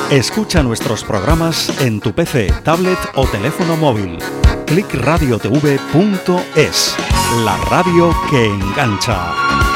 Escucha nuestros programas en tu PC, tablet o teléfono móvil. clickradiotv.es, la radio que engancha.